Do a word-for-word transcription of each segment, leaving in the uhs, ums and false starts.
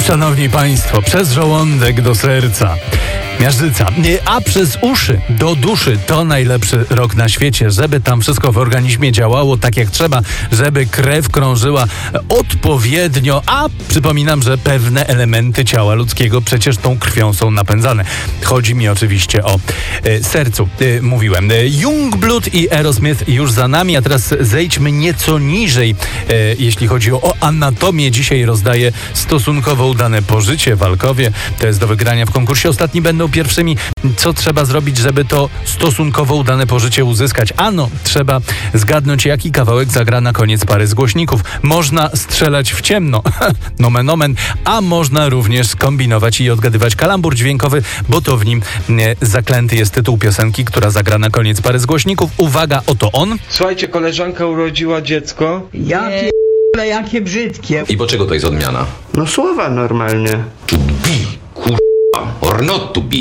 Szanowni Państwo, przez żołądek do serca miażdżyca, a przez uszy do duszy. To najlepszy rok na świecie, żeby tam wszystko w organizmie działało tak jak trzeba, żeby krew krążyła odpowiednio, a przypominam, że pewne elementy ciała ludzkiego przecież tą krwią są napędzane. Chodzi mi oczywiście o e, sercu, e, mówiłem. E, Youngblood i Aerosmith już za nami, a teraz zejdźmy nieco niżej, e, jeśli chodzi o anatomię. Dzisiaj rozdaję stosunkowo udane pożycie w Alkowie. To jest do wygrania w konkursie. Ostatni będą pierwszymi. Co trzeba zrobić, żeby to stosunkowo udane pożycie uzyskać? Ano, trzeba zgadnąć, jaki kawałek zagra na koniec pary z głośników. Można strzelać w ciemno, nomen omen, a można również skombinować i odgadywać kalambur dźwiękowy, bo to w nim nie, zaklęty jest tytuł piosenki, która zagra na koniec pary z głośników. Uwaga, oto on. Słuchajcie, koleżanka urodziła dziecko. Ja p***le, jakie brzydkie. I po czego to jest odmiana? No słowa normalnie. To be, kurwa, or not to be.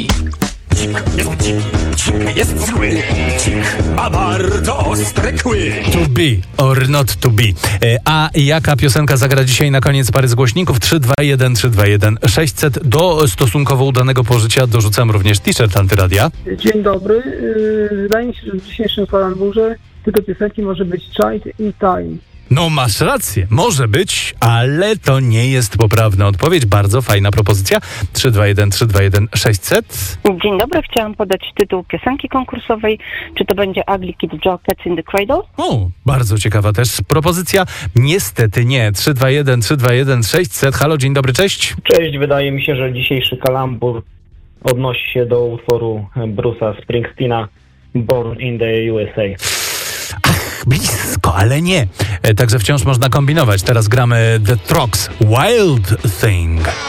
Jest dzik, dzik jest zły, dzik ma bardzo ostre kły. To be or not to be. E, a jaka piosenka zagra dzisiaj na koniec pary z głośników? trzy dwa jeden trzy dwa jeden sześćset. Do stosunkowo udanego pożycia dorzucam również t-shirt Antyradia. Dzień dobry. Yy, Wydaje mi się, że w dzisiejszym kalamburze tytuł piosenki może być Child in Time. No masz rację, może być, ale to nie jest poprawna odpowiedź. Bardzo fajna propozycja. trzy dwa jeden trzy dwa jeden sześćset. Dzień dobry, chciałam podać tytuł piosenki konkursowej. Czy to będzie Ugly Kid Joe Cats in the Cradle? O, bardzo ciekawa też propozycja. Niestety nie. trzy dwa jeden trzy dwa jeden sześćset. Halo, dzień dobry, cześć. Cześć, wydaje mi się, że dzisiejszy kalambur odnosi się do utworu Bruce'a Springsteena Born in the U S A. Ach, blisko, ale nie. E, także wciąż można kombinować. Teraz gramy The Trogs, Wild Thing.